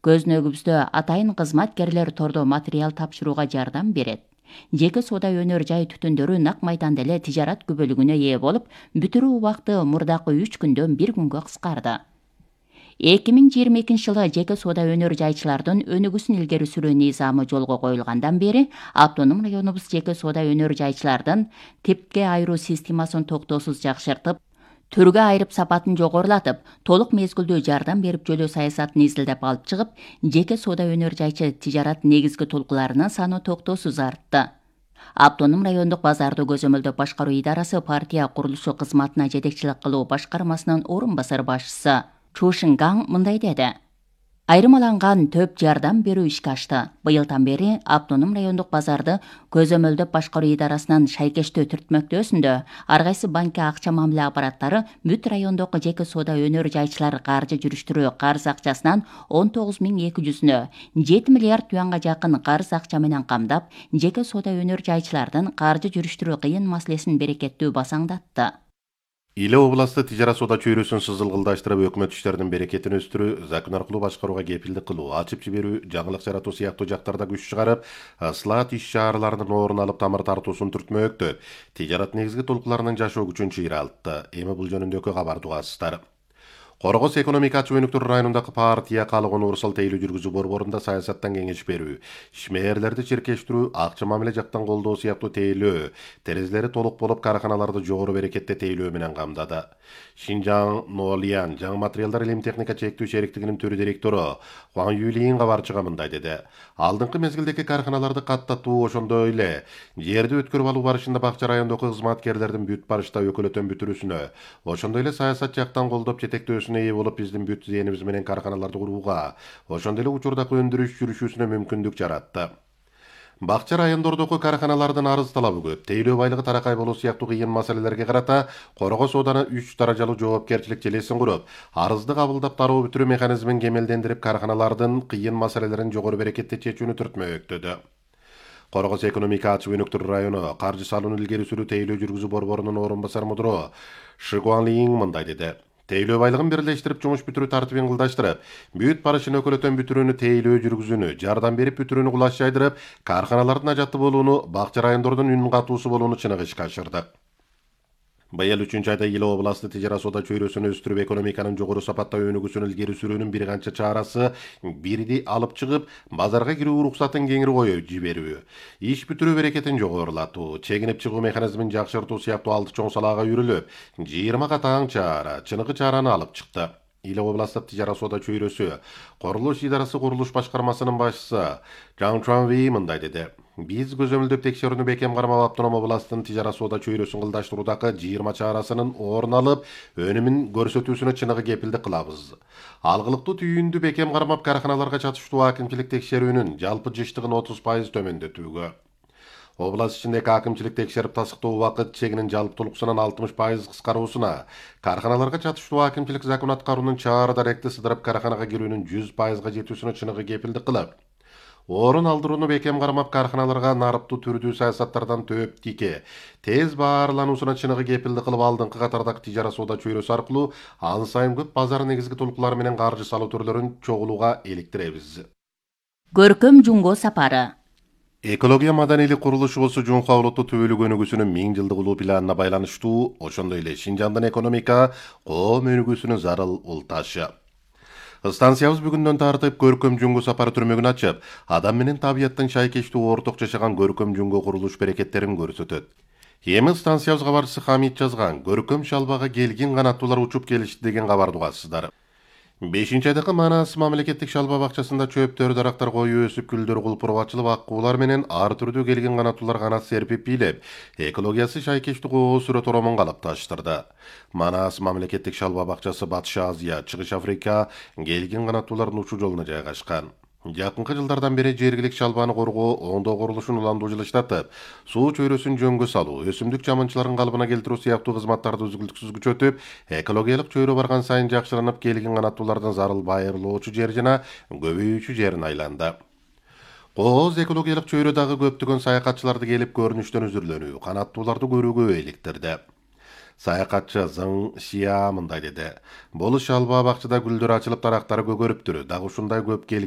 Көзүнөгүбүздө атайын кызматкерлер тордо материал тапшырууга жардам берет. Жеке соода өнөр жай түтүндөрү нак майданда эле тижарат күбөлүгүнө ээ болуп, бүтүрүү убакыты мурдакы 3 күндөн 1 күнгө кыскарды. 2022 жылы жеке соода өнөр жайчылардын өнүгүүсүн илгери сүрүү низамы жолго коюлгандан бери автоном районубуз жеке соода өнөр жайчылардын типке айыруу системасын токтоосуз жакшыртып, түргө айырып сапатын жогорулатып, толук мезгилдүү жардам берип жөлөө саясатын изилдеп алып чыгып, жеке соода өнөр жайчы тижарат негизги толкуларынын саны токтоосуз артты. Автоном райондук базарды көзөмөлдөп башкаруу идарасы партия курулушу кызматына жетекчилик кылуу башкармасынын орун басар башчысы Чу Шингаң мындай деди. Айырмаланган төп жардам берүү ишке ашты. Быйылдан бери автоном райондук базарды көзөмөлдөп башкаруу идарасынын шайкештөө түртмөктөөсүндө ар кайсы банкке акча мамиле аппараттары бүт райондогу жеке соода өнөр жайчылар каржы жүрүштүрүү карыз акчасынан 19.200-нө 7 миллиард юанга жакын карыз акча менен камдап, жеке соода өнөр жайчылардын каржы жүрүштүрүү кыйын маселесин берекеттүү басаңдатты. Иле областы тижарат соода чөйрөсүн сызылгылдаштырып, өкмөт иштеринин берекетин өстүрүү, закон аркылуу башкарууга кепилдик кылуу, ачып жиберүү, жаңылык жаратуу сыяктуу жактарда күч чыгарып, ыслаат иш-чараларынын орун алып тамыр тартуусун түртмөктөп, тижарат негизги толкуларынын жашоо күчүн чыйралтты. Эми бул жөнүндөгү кабарды угасыздар. Коргоз экономика ачуу өнүктүрүү районундагы партия калыгын урсал тейлүү жүргүзүү борборунда саясаттан кеңеш берүү, ишмээрлерди чиркештирүү, акча мамиле жактан колдоо сыяктуу тейлөө, терезелери толук болуп карканаларды жогору берекетте тейлөө менен камдады. Шинжаң Нолиян жаңы материалдар илим техника чектүү шериктигинин төрү директору Хуан Юлиин кабарчыга мындай деди. Алдыңкы мезгилдеги карканаларды каттатуу, ошондой эле жерди өткөрүп алуу барышында бакча райондогу кызматкерлердин бүт барышта өкөлөтөн бүтүрүүсүнө, ошондой эле саясат жактан колдоп жетектөөсүнө ээ болуп биздин бүт зээнибиз менен карканаларды курууга, ошондой эле учурдагы өндүрүш жүрүшүүсүнө мүмкүндүк жаратты. Бакча райондордогу карканалардын арыз талабы көп, тейлөө байлыгы таракай болуу сыяктуу кыйын маселелерге карата Корго сооданы 3 даражалуу жоопкерчилик желесин куруп, арызды кабылдап тароо бүтүрүү механизмин кемелдендирип, карканалардын кыйын маселелерин жогору берекетте чечүүнү түртмөктөдү. Коргоз экономика ачуу өнүктүрүү району каржы салууну илгери сүрүү тейлөө жүргүзүү борборунун орун басар мудуру Ши Гуанлиң мындай деди. Тейлөө байлыгын бирлештирип, жумуш бүтүрүү тартибин кылдаштырып, бүт барышын өкөлөтөн бүтүрүүнү тейлөө жүргүзүүнү, жардам берип бүтүрүүнү кулаш жайдырып, карканалардын ажатты болууну, бакча райондордун үн катуусу болууну чыныгы ишке ашырдык. Быйыл 3 айда Иле областы тижарат соода чөйрөсүн өстүрүп, экономиканын жогору сапатта өнүгүүсүн илгери сүрүүнүн бир канча чарасы бирди алып чыгып, базарга кирүү уруксатын кеңири коюп жиберүү, иш бүтүрүү берекетин жогорулатуу, чегинип чыгуу механизмин жакшыртуу сыяктуу 6 чоң салаага үйрүлүп, 20 катаң чара, чыныгы чараны алып чыкты. Иле областык тижарат соода чөйрөсү курулуш идарасы курулуш башкармасынын башчысы Жаң Чуанви мындай деди. Биз көзөмөлдөп текшерүүнү бекем кармап, автоном областын тижарат соода чөйрөсүн кылдаштыруудагы 20 чарасынын орун алып, өнүмүн көрсөтүүсүнө чыныгы кепилдик кылабыз. Алгылыктуу түйүндү бекем кармап, карканаларга чатыштуу акимчилик текшерүүнүн жалпы жыштыгын 30% төмөндөтүүгө. Област ичиндеги акимчилик текшерип тасыктоо убакыт чегинин жалптуулуксунан 60% кыскаруусуна, карканаларга чатыштуу акимчилик закон аткаруунун чаар даректи сыдырып, карканага кирүүнүн 100%га жетүүсүнө чыныгы кепилдик кылып, орун алдырууну бекем кармап, карканаларга нарыптуу түрдүү саясаттардан төп тике, тез баарлануусуна чыныгы кепилдик кылып, алдыңкы катардагы тижарат соода чөйрөсү аркылуу ан сайын көп базар негизги толкулары менен каржы салуу түрлөрүн чогулууга иликтиребиз. Көркөм Жунго сапары. Экология маданийлик курулушу болсо Жунху олуттуу түбөлүк өнүгүүсүнүн 1000 жылдык улуу планына байланыштуу, ошондой эле Шинжаңдын экономика, коом өнүгүүсүнүн зарыл улташы. Станциябыз бүгүндөн тартып көркөм Жунго сапары түрмөгүн ачып, адам менен табияттын шайкештүү орток жашаган көркөм Жунго курулуш берекеттерин көрсөтөт. Эми станциябыз кабарчысы Хамид жазган көркөм шалбага келгин канаттуулар учуп келишти деген кабарды угасыздар. 5-айдагы Манас мамлекеттик шалба бакчасында чөптөр, дарактар коюу өсүп, гүлдөр кулпуруп ачылып, аккуулар менен ар түрдүү келген канаттуулар канат серпип бийлеп, экологиясы шайкештүү коо сүрө торомон калыпташтырды. Манас мамлекеттик шалба бакчасы Батыш Азия, Чыгыш Африка келген канаттуулардын учуу жолуна жайгашкан. Жакынкы жылдардан бери жергилик шалбаны коргоо, оңдоо курулушун уламдуу жылыштатып, суу чөйрөсүн жөнгө салуу, өсүмдүк жамынчыларын калыбына келтирүү сыяктуу кызматтарды үзгүлтүксүз күчөтүп, экологиялык чөйрө барган сайын жакшыранып, келген канаттуулардын зарыл байырлоочу жер жана көбөйүүчү жерин айланды. Кооз экологиялык чөйрө дагы көптөгөн саякатчыларды келип көрүнүштөн үзүрлөнүү, канаттууларды көрүүгө иликтирди. Саякатчы Зың Шия мындай деди. Бул шалба бакчада гүлдөр ачылып, дарактары көгөрүптүр. Дагы ушундай көп